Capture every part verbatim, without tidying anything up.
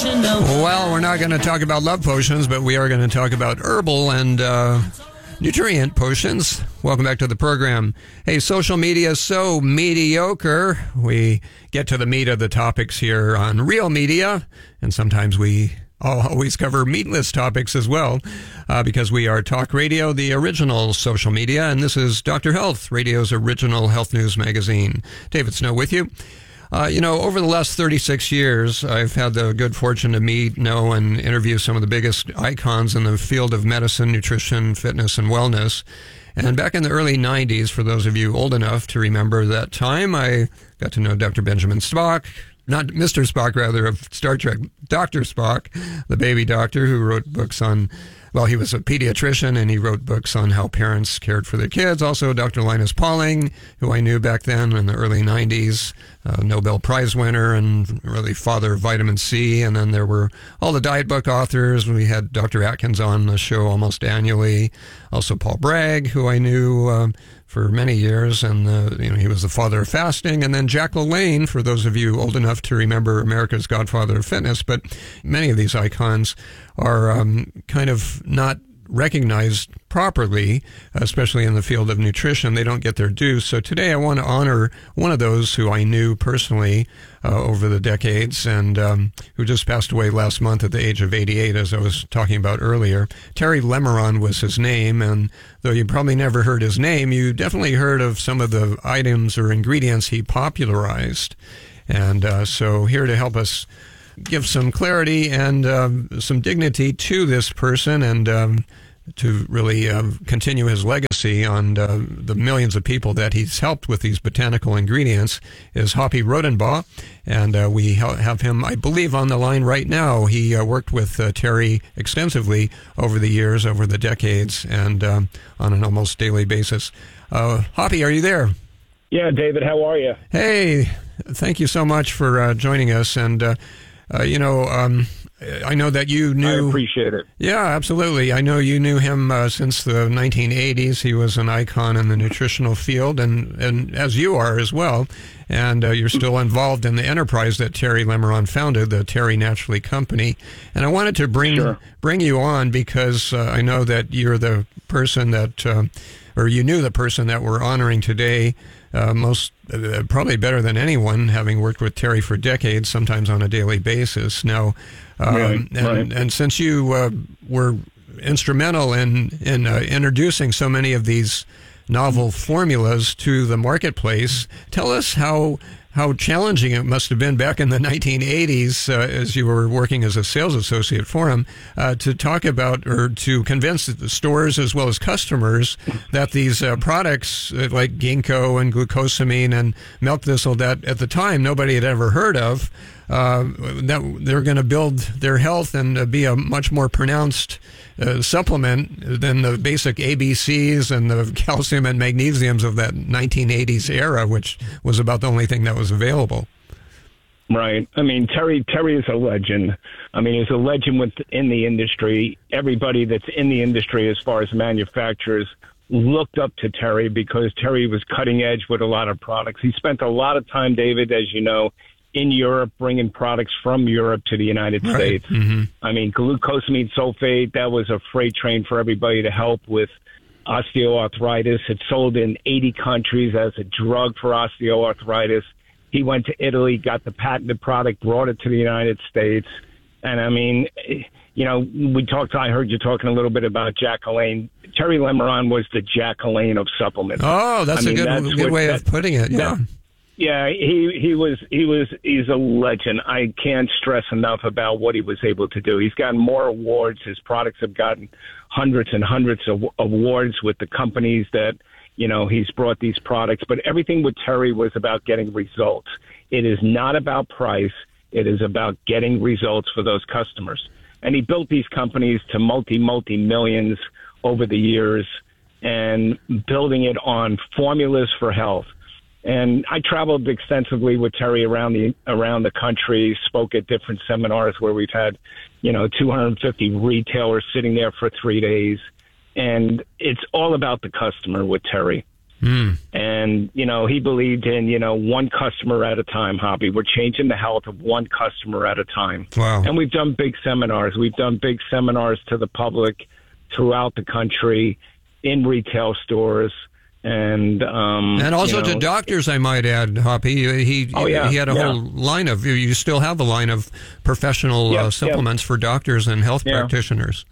Well, we're not going to talk about love potions, but we are going to talk about herbal and uh, nutrient potions. Welcome back to the program. Hey, social media is so mediocre. We get to the meat of the topics here on Real Media, and sometimes we always cover meatless topics as well, uh, because we are Talk Radio, the original social media, and this is Doctor Health, radio's original health news magazine. David Snow with you. Uh, you know, over the last thirty-six years, I've had the good fortune to meet, know, and interview some of the biggest icons in the field of medicine, nutrition, fitness, and wellness. And back in the early nineties, for those of you old enough to remember that time, I got to know Doctor Benjamin Spock, not Mister Spock, rather, of Star Trek, Doctor Spock, the baby doctor who wrote books on, well, he was a pediatrician, and he wrote books on how parents cared for their kids. Also, Doctor Linus Pauling, who I knew back then in the early nineties, uh, Nobel Prize winner and really father of vitamin C. And then there were all the diet book authors. We had Doctor Atkins on the show almost annually. Also, Paul Bragg, who I knew uh, for many years, and uh, you know, he was the father of fasting. And then Jack LaLanne, for those of you old enough to remember America's Godfather of Fitness. But many of these icons are um, kind of not recognized properly, especially in the field of nutrition. They don't get their due. So today I want to honor one of those who I knew personally uh, over the decades, and um, who just passed away last month at the age of eighty-eight, as I was talking about earlier. Terry Lemeron was his name, and though you probably never heard his name, you definitely heard of some of the items or ingredients he popularized. And uh, so here to help us give some clarity and um, some dignity to this person, and um, to really uh, continue his legacy on uh, the millions of people that he's helped with these botanical ingredients, is Hoppy Rodenbaugh. And uh, we ha- have him, I believe, on the line right now. He uh, worked with uh, Terry extensively over the years, over the decades, and um, on an almost daily basis. Uh, Hoppy, are you there? Yeah, David, how are you? Hey, thank you so much for uh, joining us. And uh, Uh, you know, um, I know that you knew... I appreciate it. Yeah, absolutely. I know you knew him uh, since the nineteen eighties. He was an icon in the nutritional field, and, and as you are as well. And uh, you're still involved in the enterprise that Terry Lemeron founded, the Terry Naturally Company. And I wanted to bring Sure. bring you on because uh, I know that you're the person that, uh, or you knew the person that we're honoring today, Uh, most uh, probably better than anyone, having worked with Terry for decades, sometimes on a daily basis. Now, um, right, and, right. and since you uh, were instrumental in in uh, introducing so many of these novel formulas to the marketplace, tell us how how challenging it must have been back in the nineteen eighties, uh, as you were working as a sales associate for him, uh, to talk about or to convince the stores as well as customers that these uh, products uh, like ginkgo and glucosamine and milk thistle, that at the time nobody had ever heard of, uh, that they're going to build their health and uh, be a much more pronounced uh, supplement than the basic A B Cs and the calcium and magnesiums of that nineteen eighties era, which was about the only thing that was available. Right. I mean, Terry Terry is a legend. I mean, he's a legend within the industry. Everybody that's in the industry, as far as manufacturers, looked up to Terry because Terry was cutting edge with a lot of products. He spent a lot of time, David, as you know, in Europe, bringing products from Europe to the United Right. States. Mm-hmm. I mean, glucosamine sulfate, that was a freight train for everybody to help with osteoarthritis. It's sold in eighty countries as a drug for osteoarthritis. He went to Italy, got the patented product, brought it to the United States. And I mean, you know, we talked, I heard you talking a little bit about Jack LaLanne. Terry Lemeron was the Jack LaLanne of supplements. Oh, that's I mean, a good, that's good what, way that, of putting it. Yeah. That, yeah, he, he was, he was, he's a legend. I can't stress enough about what he was able to do. He's gotten more awards. His products have gotten hundreds and hundreds of awards with the companies that, you know, he's brought these products. But everything with Terry was about getting results. It is not about price. It is about getting results for those customers. And he built these companies to multi, multi millions over the years and building it on formulas for health. And I traveled extensively with Terry around the around the country, spoke at different seminars where we've had, you know, two hundred fifty retailers sitting there for three days. And it's all about the customer with Terry. Mm. And, you know, he believed in, you know, one customer at a time, Hoppy. We're changing the health of one customer at a time. Wow. And we've done big seminars. We've done big seminars to the public throughout the country, in retail stores. And um, and also you know, to doctors, I might add, Hoppy. He oh, yeah, he had a yeah. whole line of. You still have a line of professional Yep, uh, supplements yep. for doctors and health yeah. practitioners.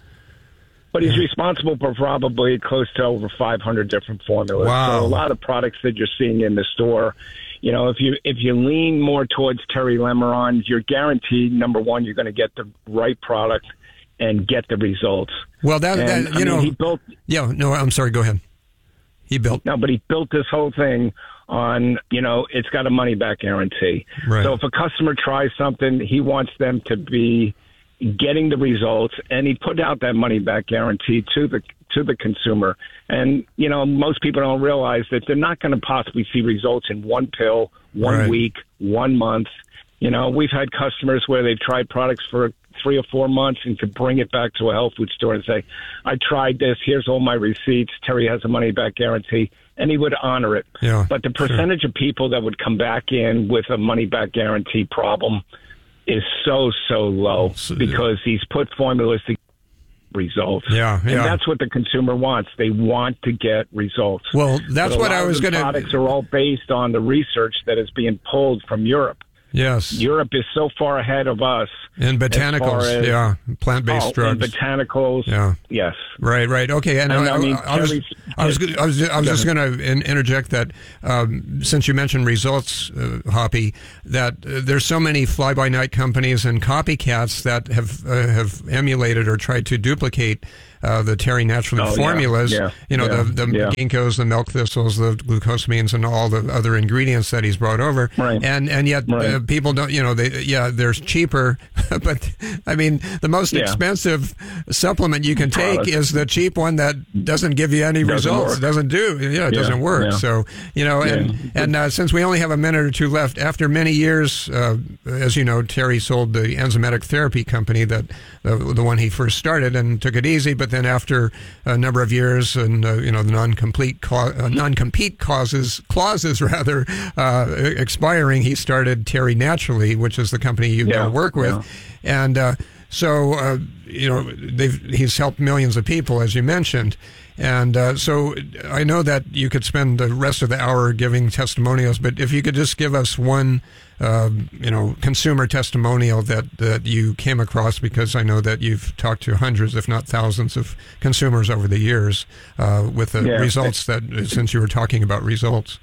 But he's responsible for probably close to over five hundred different formulas. Wow. So a lot of products that you're seeing in the store. You know, if you if you lean more towards Terry Lemeron, you're guaranteed, number one, you're going to get the right product and get the results. Well, that, and, that I you mean, know, he built. Yeah, no, I'm sorry. Go ahead. He built. No, but he built this whole thing on, you know, it's got a money back guarantee. Right. So if a customer tries something, he wants them to be getting the results, and he put out that money back guarantee to the to the consumer. And, you know, most people don't realize that they're not going to possibly see results in one pill, one Right. week, one month. You know, we've had customers where they've tried products for three or four months and could bring it back to a health food store and say, I tried this, here's all my receipts, Terry has a money back guarantee, and he would honor it. Yeah, but the percentage sure. of people that would come back in with a money back guarantee problem is so, so low because he's put formulas to get results. Yeah, yeah. And that's what the consumer wants. They want to get results. Well, that's but what I was going to... products are all based on the research that is being pulled from Europe. Yes. Europe is so far ahead of us. In botanicals, as, yeah. Plant-based oh, drugs. In botanicals, yeah. Yes. Right, right. Okay. And, and I, I, mean, I, I was, I was, I was, I was just going to interject that um, since you mentioned results, uh, Hoppy, that uh, there's so many fly-by-night companies and copycats that have uh, have emulated or tried to duplicate Uh, the Terry Naturally oh, formulas, yeah, yeah, you know, yeah, the, the yeah. ginkgos, the milk thistles, the glucosamines, and all the other ingredients that he's brought over. Right. And and yet right. uh, people don't, you know, they yeah, there's cheaper, but I mean, the most yeah. expensive supplement you can take Product. is the cheap one that doesn't give you any doesn't results. Work. It doesn't do, yeah, it yeah, doesn't work. Yeah. So, you know, yeah. and, and uh, since we only have a minute or two left, after many years, uh, as you know, Terry sold the enzymatic therapy company that uh, the one he first started and took it easy, but then after a number of years and uh, you know the non-complete co- uh, non-compete causes clauses rather uh, expiring, he started Terry Naturally, which is the company you yeah, now work with, yeah. and uh, so uh, you know they've he's helped millions of people, as you mentioned. And uh, so I know that you could spend the rest of the hour giving testimonials, but if you could just give us one, uh, you know, consumer testimonial that, that you came across, because I know that you've talked to hundreds, if not thousands, of consumers over the years uh, with the yeah. results that, since you were talking about results.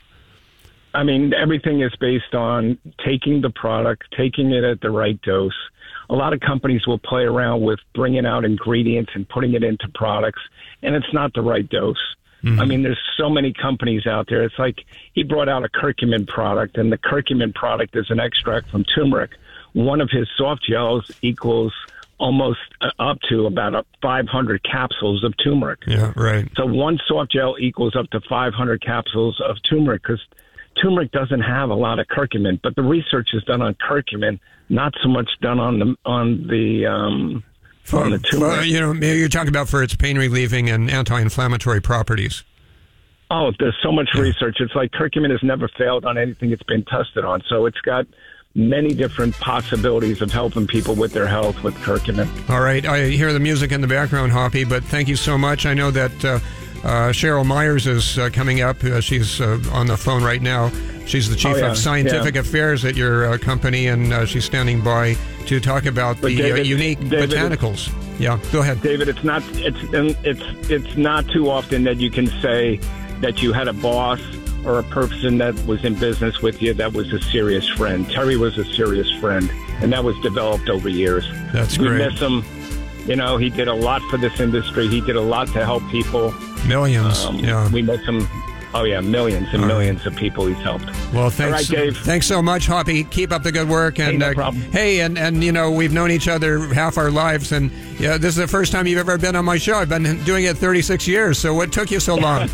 I mean, everything is based on taking the product, taking it at the right dose. A lot of companies will play around with bringing out ingredients and putting it into products, and it's not the right dose. Mm-hmm. I mean, there's so many companies out there. It's like he brought out a curcumin product, and the curcumin product is an extract from turmeric. One of his soft gels equals almost up to about five hundred capsules of turmeric. Yeah, right. So one soft gel equals up to five hundred capsules of turmeric, because turmeric doesn't have a lot of curcumin, but the research is done on curcumin, not so much done on the on the um, for, on the turmeric. For, you know, you're talking about for its pain relieving and anti-inflammatory properties. Oh, there's so much yeah. research. It's like curcumin has never failed on anything it's been tested on, so it's got many different possibilities of helping people with their health with curcumin. All right, I hear the music in the background, Hoppy, but thank you so much. I know that. Uh, Uh, Cheryl Myers is uh, coming up. Uh, she's uh, on the phone right now. She's the chief oh, yeah. of scientific yeah. affairs at your uh, company, and uh, she's standing by to talk about but the David, uh, unique David, botanicals. Yeah, go ahead, David. It's not. It's it's it's not too often that you can say that you had a boss or a person that was in business with you that was a serious friend. Terry was a serious friend, and that was developed over years. That's we great. We miss him. You know, he did a lot for this industry. He did a lot to help people. Millions, um, yeah. We miss him. Oh, yeah, millions and All millions right. of people he's helped. Well, thanks, All right, Dave. Thanks so much, Hoppy. Keep up the good work. And hey, no uh, problem. hey, and, and you know, we've known each other half our lives, and yeah, this is the first time you've ever been on my show. I've been doing it thirty-six years, so what took you so long?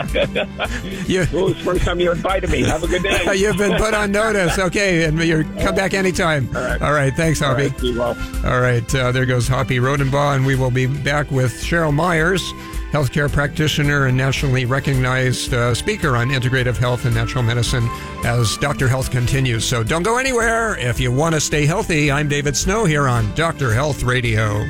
you, well, it's the first time you invited me. Have a good day. You've been put on notice. Okay, and you're come back anytime. All right. All right, thanks, Hoppy. All right, be well. All right, uh, there goes Hoppy Rodenbaugh, and we will be back with Cheryl Myers healthcare practitioner and nationally recognized uh, speaker on integrative health and natural medicine as Doctor Health continues. So don't go anywhere. If you want to stay healthy, I'm David Snow here on Doctor Health Radio.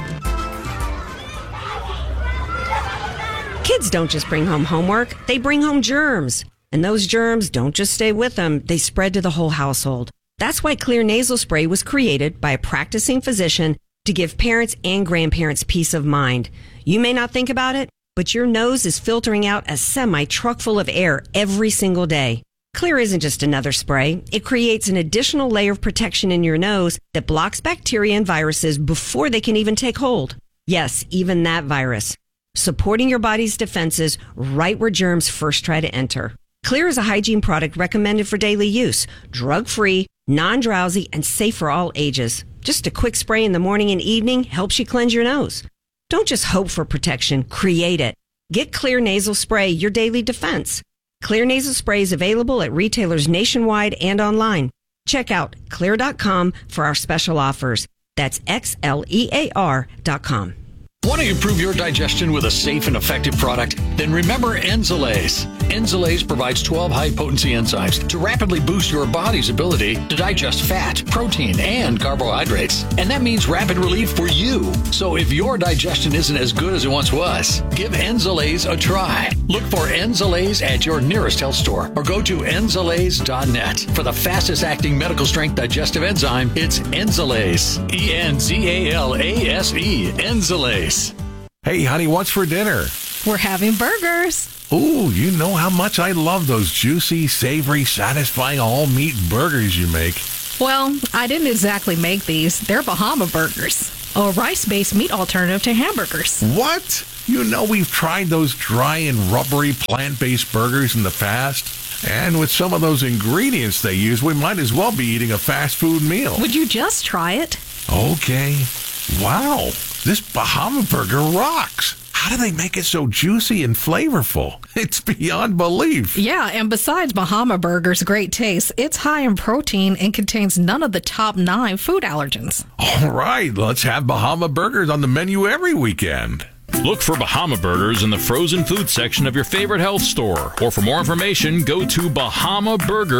Kids don't just bring home homework, they bring home germs. And those germs don't just stay with them, they spread to the whole household. That's why Xlear nasal spray was created by a practicing physician to give parents and grandparents peace of mind. You may not think about it, but your nose is filtering out a semi-truck full of air every single day. Xlear isn't just another spray. It creates an additional layer of protection in your nose that blocks bacteria and viruses before they can even take hold. Yes, even that virus. Supporting your body's defenses right where germs first try to enter. Xlear is a hygiene product recommended for daily use, drug-free, non-drowsy, and safe for all ages. Just a quick spray in the morning and evening helps you cleanse your nose. Don't just hope for protection, create it. Get Xlear nasal spray, your daily defense. Xlear nasal spray is available at retailers nationwide and online. Check out xlear dot com for our special offers. That's X L E A R dot com. Want to improve your digestion with a safe and effective product? Then remember Enzalase. Enzalase provides twelve high-potency enzymes to rapidly boost your body's ability to digest fat, protein, and carbohydrates. And that means rapid relief for you. So if your digestion isn't as good as it once was, give Enzalase a try. Look for Enzalase at your nearest health store or go to enzalase dot net. For the fastest-acting medical-strength digestive enzyme, it's Enzalase. E N Z A L A S E. Enzalase. Hey, honey, what's for dinner? We're having burgers. Ooh, you know how much I love those juicy, savory, satisfying all-meat burgers you make. Well, I didn't exactly make these. They're Bahama Burgers, a rice-based meat alternative to hamburgers. What? You know we've tried those dry and rubbery plant-based burgers in the past. And with some of those ingredients they use, we might as well be eating a fast food meal. Would you just try it? Okay. Wow, this Bahama Burger rocks. How do they make it so juicy and flavorful? It's beyond belief. Yeah, and besides Bahama Burger's great taste, it's high in protein and contains none of the top nine food allergens. All right, let's have Bahama Burgers on the menu every weekend. Look for Bahama Burgers in the frozen food section of your favorite health store. Or for more information, go to Bahama Burger.